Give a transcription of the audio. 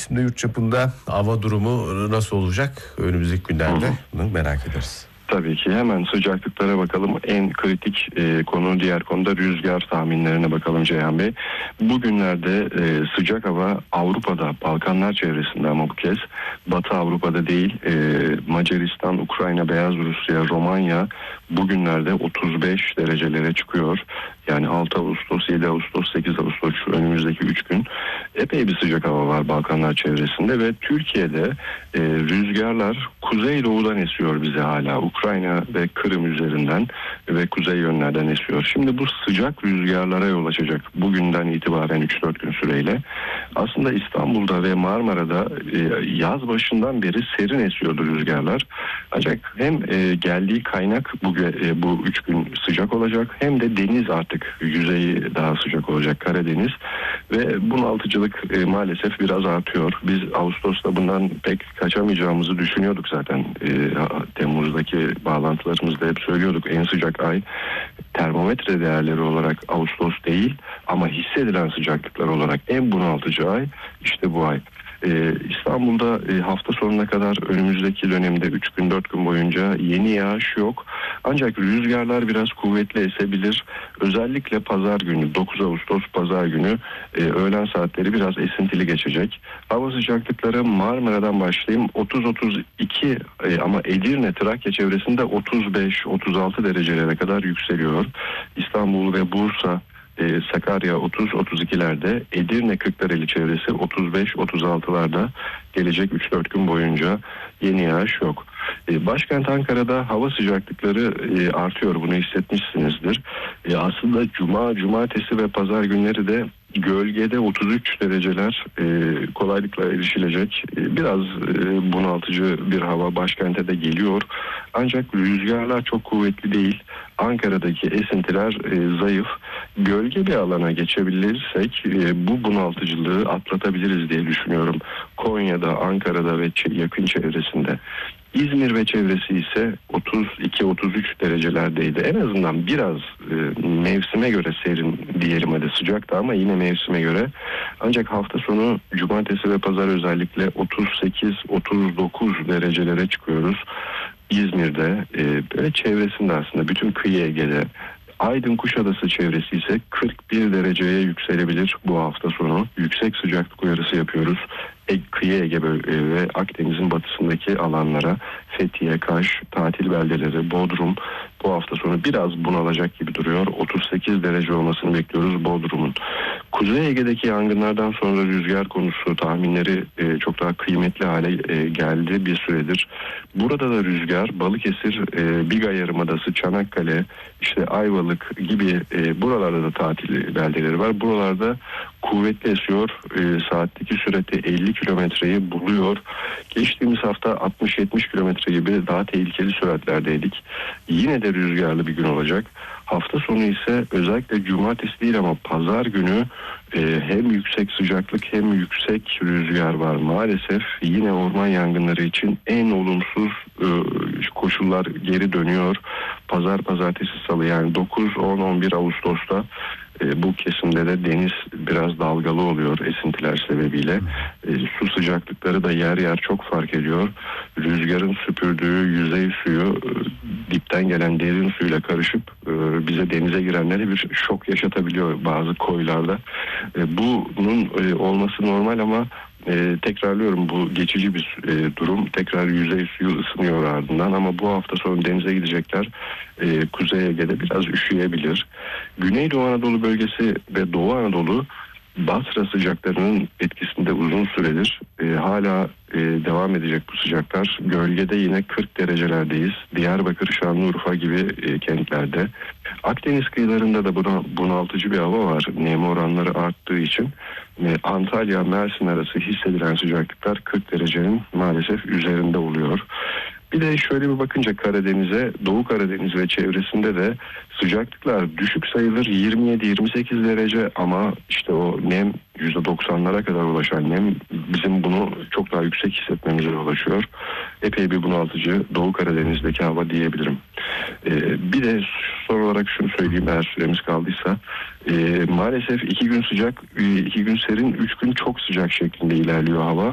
Şimdi yurt çapında hava durumu nasıl olacak? Önümüzdeki günlerde bunu merak ederiz. Tabii ki hemen sıcaklıklara bakalım. En kritik konu, diğer konuda rüzgar tahminlerine bakalım Ceyhan Bey. Bugünlerde sıcak hava Avrupa'da, Balkanlar çevresinde ama bu kez Batı Avrupa'da değil, Macaristan, Ukrayna, Beyaz Rusya, Romanya bugünlerde 35 derecelere çıkıyor. Yani 6 Ağustos, 7 Ağustos, 8 Ağustos önümüzdeki 3 gün epey bir sıcak hava var Balkanlar çevresinde ve Türkiye'de rüzgarlar kuzeydoğudan esiyor bize hala. Ukrayna ve Kırım üzerinden ve kuzey yönlerden esiyor. Şimdi bu sıcak rüzgarlara yol açacak bugünden itibaren 3-4 gün süreyle. Aslında İstanbul'da ve Marmara'da yaz başından beri serin esiyordu rüzgarlar. Ancak hem geldiği kaynak bu 3 gün sıcak olacak hem de deniz artık yüzeyi daha sıcak olacak, Karadeniz ve bunaltıcılık maalesef biraz artıyor. Biz Ağustos'ta bundan pek kaçamayacağımızı düşünüyorduk zaten. Temmuz'daki bağlantılarımızda hep söylüyorduk, en sıcak ay termometre değerleri olarak Ağustos değil ama hissedilen sıcaklıklar olarak en bunaltıcı ay işte bu ay. İstanbul'da hafta sonuna kadar önümüzdeki dönemde 3 gün 4 gün boyunca yeni yağış yok. Ancak rüzgarlar biraz kuvvetli esebilir. Özellikle pazar günü 9 Ağustos pazar günü öğlen saatleri biraz esintili geçecek. Hava sıcaklıkları Marmara'dan başlayayım 30-32 ama Edirne, Trakya çevresinde 35-36 derecelere kadar yükseliyor. İstanbul ve Bursa, Sakarya 30-32'lerde, Edirne Kırklareli çevresi 35-36'larda gelecek 3-4 gün boyunca yeni yağış yok. Başkent Ankara'da hava sıcaklıkları artıyor, bunu hissetmişsinizdir. Aslında cumartesi ve pazar günleri de gölgede 33 dereceler kolaylıkla erişilecek. Biraz bunaltıcı bir hava başkente de geliyor. Ancak rüzgarlar çok kuvvetli değil. Ankara'daki esintiler zayıf. Gölge bir alana geçebilirsek bu bunaltıcılığı atlatabiliriz diye düşünüyorum. Konya'da, Ankara'da ve yakın çevresinde. İzmir ve çevresi ise 32-33 derecelerdeydi. En azından biraz mevsime göre serin diyelim, hadi sıcaktı ama yine mevsime göre. Ancak hafta sonu cumartesi ve pazar özellikle 38-39 derecelere çıkıyoruz. İzmir'de ve çevresinde aslında bütün kıyı Ege'de. Aydın Kuşadası çevresi ise 41 dereceye yükselebilir bu hafta sonu. Yüksek sıcaklık uyarısı yapıyoruz. Kıyı Ege ve Akdeniz'in batısındaki alanlara, Fethiye, Kaş, tatil beldeleri, Bodrum bu hafta sonu biraz bunalacak gibi duruyor. 38 derece olmasını bekliyoruz Bodrum'un. Kuzey Ege'deki yangınlardan sonra rüzgar konusu tahminleri çok daha kıymetli hale geldi bir süredir. Burada da rüzgar Balıkesir, Biga Yarımadası, Çanakkale, işte Ayvalık gibi buralarda da tatil beldeleri var. Buralarda kuvvetli esiyor. Saatteki sürati 50 kilometreyi buluyor. Geçtiğimiz hafta 60-70 kilometre gibi daha tehlikeli süratlerdeydik. Yine de rüzgarlı bir gün olacak. Hafta sonu ise özellikle cumartesi değil ama pazar günü hem yüksek sıcaklık hem yüksek rüzgar var. Maalesef yine orman yangınları için en olumsuz koşullar geri dönüyor. Pazartesi, salı yani 9, 10, 11 Ağustos'ta bu kesimde de deniz biraz dalgalı oluyor esintiler sebebiyle. Su sıcaklıkları da yer yer çok fark ediyor. Rüzgarın süpürdüğü yüzey suyu dipten gelen derin suyla karışıp bize denize girenlere bir şok yaşatabiliyor bazı koylarda. Bunun olması normal ama tekrarlıyorum, bu geçici bir durum. Tekrar yüzey suyu ısınıyor ardından ama bu hafta sonu denize gidecekler. Kuzey Ege'de biraz üşüyebilir. Güneydoğu Anadolu bölgesi ve Doğu Anadolu Basra sıcaklarının etkisinde uzun süredir. Hala devam edecek bu sıcaklar. Gölgede yine 40 derecelerdeyiz. Diyarbakır, Şanlıurfa gibi kentlerde. Akdeniz kıyılarında da bunaltıcı bir hava var. Nem oranları arttığı için. Antalya, Mersin arası hissedilen sıcaklıklar 40 derecenin maalesef üzerinde oluyor. Bir de şöyle bir bakınca Karadeniz'e, Doğu Karadeniz ve çevresinde de sıcaklıklar düşük sayılır, 27-28 derece ama işte o nem %90'lara kadar ulaşan nem bizim bunu çok daha yüksek hissetmemize yol açıyor. Epey bir bunaltıcı Doğu Karadeniz'deki hava diyebilirim. Bir de son olarak şunu söyleyeyim eğer süremiz kaldıysa. Maalesef 2 gün sıcak, 2 gün serin, 3 gün çok sıcak şeklinde ilerliyor hava.